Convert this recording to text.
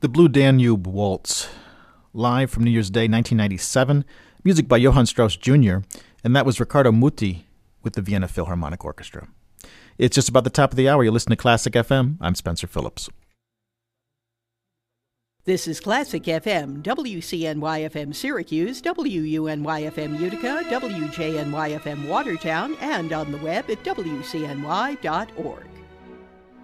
The Blue Danube Waltz, live from New Year's Day 1997, music by Johann Strauss Jr., and that was Riccardo Muti with the Vienna Philharmonic Orchestra. It's just about the top of the hour. You listen to Classic FM. I'm Spencer Phillips. This is Classic FM, WCNY-FM Syracuse, WUNY-FM Utica, WJNY-FM Watertown, and on the web at WCNY.org.